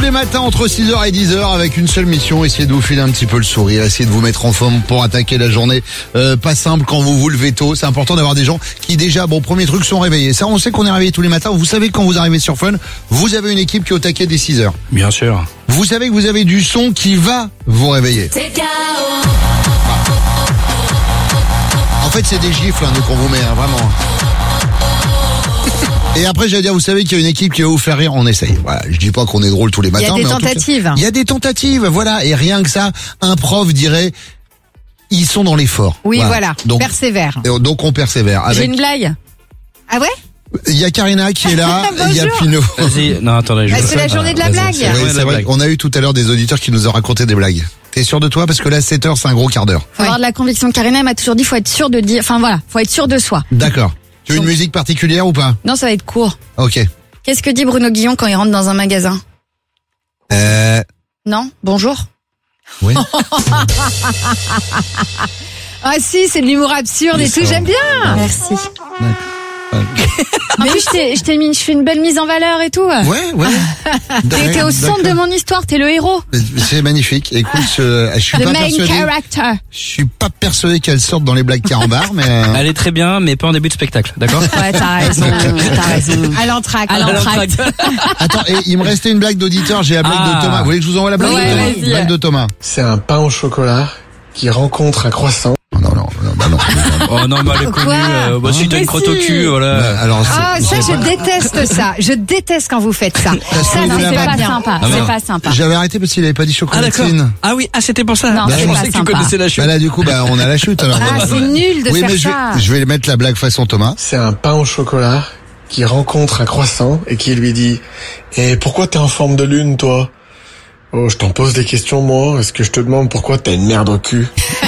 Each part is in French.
les matins entre 6h et 10h avec une seule mission, essayer de vous filer un petit peu le sourire, essayer de vous mettre en forme pour attaquer la journée. Pas simple quand vous vous levez tôt, c'est important d'avoir des gens qui déjà, premier truc, sont réveillés. Ça, on sait qu'on est réveillés tous les matins. Vous savez que quand vous arrivez sur Fun, vous avez une équipe qui est au taquet dès 6h. Bien sûr. Vous savez que vous avez du son qui va vous réveiller. En fait, c'est des gifles nous qu'on vous met, vraiment. Et après, j'allais dire, vous savez qu'il y a une équipe qui va vous faire rire, on essaye. Voilà, je dis pas qu'on est drôle tous les matins, mais en tout cas, il y a des tentatives, voilà. Et rien que ça, un prof dirait, ils sont dans l'effort. Oui, voilà. Donc, persévère. Donc on persévère. J'ai une blague. Ah ouais? Il y a Karina qui est là, il y a Pino. Vas-y, non, attendez. C'est la journée de la blague. Oui, c'est vrai. On a eu tout à l'heure des auditeurs qui nous ont raconté des blagues. T'es sûr de toi? Parce que là, 7h, c'est un gros quart d'heure. Faut avoir de la conviction. Karina m'a toujours dit, faut être sûr de dire, faut être sûr de soi. D'accord. Tu veux une musique particulière ou pas? Non, ça va être court. Ok. Qu'est-ce que dit Bruno Guillon quand il rentre dans un magasin? Non? Bonjour? Oui. Ah si, c'est de l'humour absurde et tout, j'aime bien. Merci. Mais je fais une belle mise en valeur et tout. Ouais. T'es au centre de mon histoire, t'es le héros. C'est magnifique. Écoute, je suis pas persuadé. Character. Je suis pas persuadé qu'elle sorte dans les blagues carambar, mais Elle est très bien, mais pas en début de spectacle, d'accord? Ouais, t'as raison. À l'entracte. Attends, et il me restait une blague d'auditeur, j'ai la blague de Thomas. Vous voulez que je vous envoie la blague de Thomas? vas-y. Blague de Thomas. C'est un pain au chocolat qui rencontre un croissant. Non. Oh non, mais elle est connue. Si t'as une crotte au cul, voilà. Alors, Ah, ça, je déteste ça. Je déteste quand vous faites ça. Ça, non, c'est c'est pas pas bien. sympa. Ah, C'est non. pas sympa. j'avais arrêté parce qu'il avait pas dit chocolatine. Ah oui, c'était pour ça. Non, je c'est pensais pas que tu sympa. connaissais la chute. Bah là, du coup, on a la chute, alors. Ah, c'est nul de Oui, faire mais ça. je vais mettre la blague façon Thomas. C'est un pain au chocolat qui rencontre un croissant et qui lui dit « Et pourquoi t'es en forme de lune, toi ?»« Oh, je t'en pose des questions, moi. Est-ce que je te demande pourquoi t'as une merde au cul ?»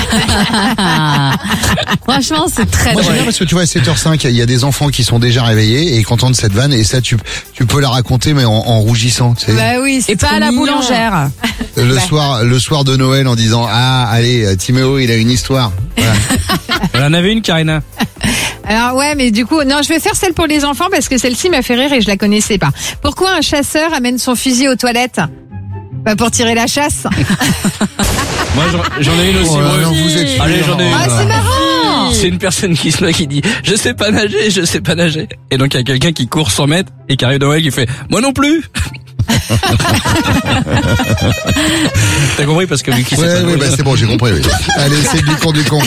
Franchement, c'est très Moi, j'aime drôle. bien parce que tu vois, à 7h05, il y a des enfants qui sont déjà réveillés et qui entendent cette vanne et ça, tu peux la raconter, mais en rougissant, tu sais. Bah oui, c'est Et pas trop à la mignon. boulangère. Le soir de Noël en disant, allez, Timéo, il a une histoire. Voilà. Elle en avait une, Karina. Alors ouais, mais du coup, non, je vais faire celle pour les enfants parce que celle-ci m'a fait rire et je la connaissais pas. Pourquoi un chasseur amène son fusil aux toilettes? Bah pour tirer la chasse. Moi, j'en ai une aussi. Oh, moi. non, vous êtes Allez, j'en ai une. Ah, c'est marrant. C'est une personne qui se noie qui dit je sais pas nager. Et donc il y a quelqu'un qui court 100 mètres et qui arrive devant elle qui fait moi non plus. T'as compris parce que vu qu'il sait Ouais, c'est bon, j'ai compris, oui. Allez, c'est du con. Je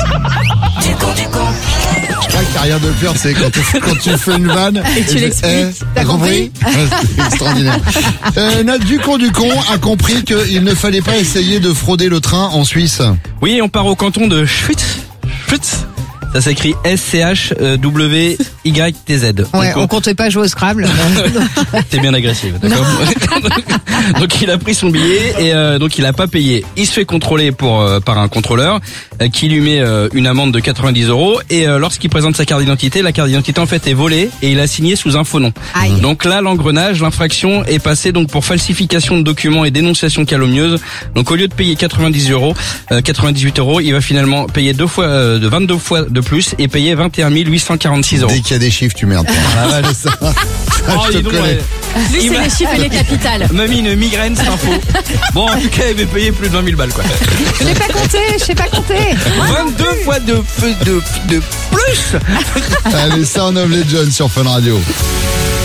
crois que rien de peur, c'est quand tu fais une vanne. Et tu l'expliques. T'as compris? C'est extraordinaire. Notre du con a compris qu'il ne fallait pas essayer de frauder le train en Suisse. Oui, on part au canton de Schwytz. Ça s'écrit SCHWYTZ. Ouais, on comptait pas jouer au Scrabble. T'es bien agressive, d'accord? Donc il a pris son billet et donc il a pas payé. Il se fait contrôler par un contrôleur qui lui met une amende de 90 € et lorsqu'il présente sa carte d'identité, la carte d'identité en fait est volée et il a signé sous un faux nom. Aïe. Donc là l'engrenage, l'infraction est passée donc pour falsification de documents et dénonciation calomnieuse. Donc au lieu de payer 98 €, il va finalement payer 22 fois de plus et payer 21 846 €. Dès qu'il y a des chiffres, tu merdes. Ah, ouais, Ça, Oh, je dis te donc, connais. ouais. Lui, Il c'est m'a- les chiffres et les capitales. m'a mis une migraine, c'est un faux. Bon, en tout cas, il va payer plus de 20 000 balles, quoi. Je sais pas compter. 22 fois de plus. Allez, Sound of Legend sur Fun Radio.